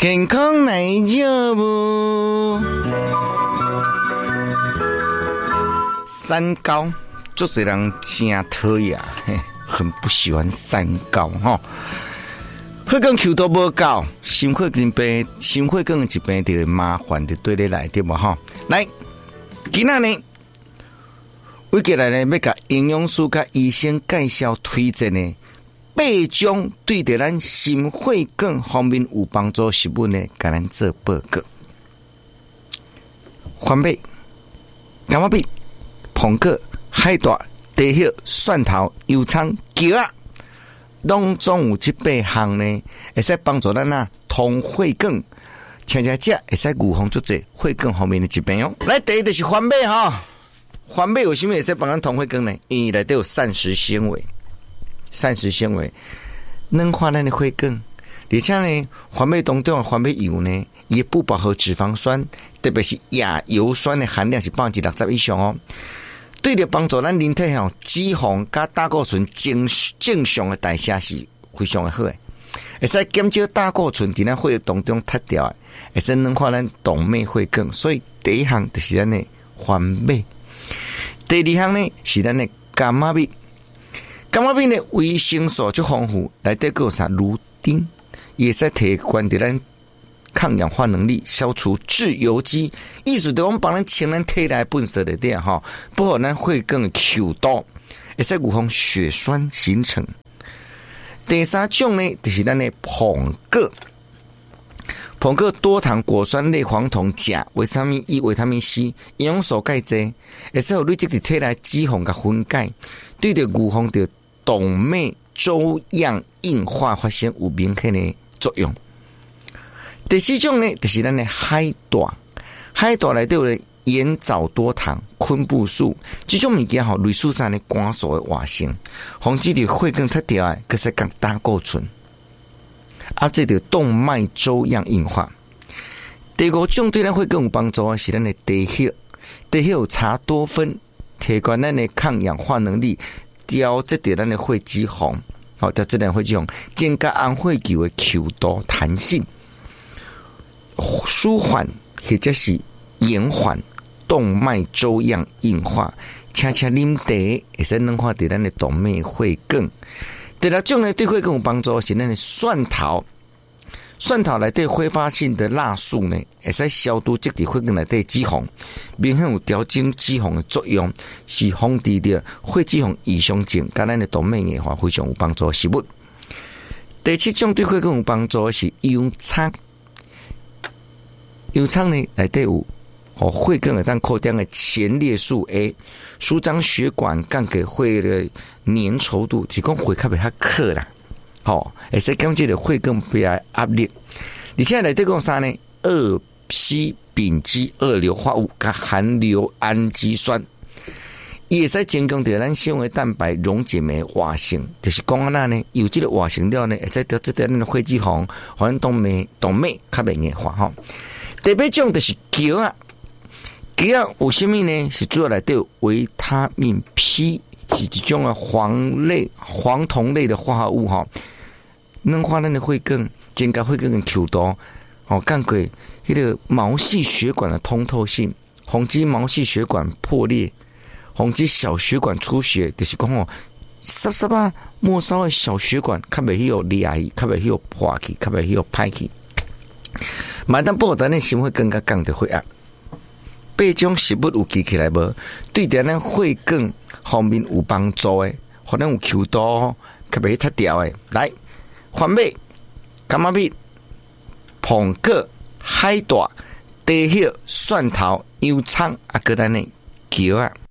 健康来照无？三高，就是人真讨厌，很不喜欢三高哈。血管球都无够，心血管病，心血管疾病就麻烦的对你来对无哈？来，今仔呢，我过来呢要甲营养师甲医生介绍推荐呢8种对着咱心血管方面有帮助食物呢，甲咱做报告。番麦、柑仔米、苹果、海带、茶叶、蒜头、油葱、姜啊，拢总有这8项呢，会使帮助咱通血管，请食会使预防足侪血管方面的疾病哦。来，第一就是番麦哈，番麦为什么会使帮咱通血管呢？因为内底有膳食纤维。膳食纤维软化咱的血管，而且呢，番麦当中的番麦油呢，也不饱和脂肪酸，特别是亚油酸的含量是60%以上哦。对着帮助咱人体脂肪加胆固醇正常的代谢是非常的好的，会使减少胆固醇在咱血液当中脱掉的，会使软化咱动脉血管。所以第一项就是咱的番麦，第二项呢是咱的柑仔米。柑仔米的维生素足丰富，内底有啥芦丁，也使提高咱抗氧化能力，消除自由基，意思就是我们帮咱清咱体内粪扫的点哈，不好咱血管球多，会使预防血栓形成。第三种呢，就是咱的苹果。苹果多糖、果酸类黄酮、钾、维他命 E、维他命 C、营养素钙质，会使有累积伫体内脂肪甲分解，对着预防着动脉粥样硬化发生有明显的作用。第四种呢，就是咱的海带。海带内底有盐藻多糖、昆布素，这种物件类似啥呢？肝素的活性，防止着血管脱掉的，可是降胆固醇。这个动脉粥样硬化。第五种对咱血管有帮助的是咱的茶叶，茶叶有茶多酚，提高咱的抗氧化能力，调节着咱的血脂肪，调节咱的血脂肪，增加红血球的球度弹性，舒缓或者是延缓动脉粥样硬化。请啉茶会使软化着咱的动脉血管。第六种呢，对血管有帮助是咱的蒜头。蒜头内底挥发性的辣素呢，会使消毒积伫血管内底脂肪，明显有调整脂肪的作用，是防治着血脂肪异常症，甲咱的动脉硬化非常有帮助的食物。第七种对血管有帮助的是油葱。油葱呢内底有血管会当扩张的前列素 A， 舒张血管，降低血的粘稠度，是讲血较袂遐渴啦。会使减少着血管壁的压力。而且内底讲啥呢？2烯丙基二硫化物加含硫氨基酸，伊会使增强着咱纤维蛋白溶解酶活性，就是讲呢，有这个活性了呢，会使调节咱的血脂肪，互咱动脉较袂硬化吼。第八种就是姜啊，姜啊有啥物呢？是主要内底有维他命 P， 是一种的黄酮类的化合物哈。软化咱的血管，增加血管的球度，降低迄个毛细血管的通透性，防止毛细血管破裂，防止小血管出血，就是讲末梢的小血管较袂去裂去，较袂去破去，较袂去歹去。嘛，当保护咱的心血管甲降低血压。8种食物有记起来无？对咱的血管方面有帮助的，互咱有球度，较袂脱掉的。来。番麦、柑仔米、苹果、海带、茶叶、蒜头、油葱，搁咱的姜啊。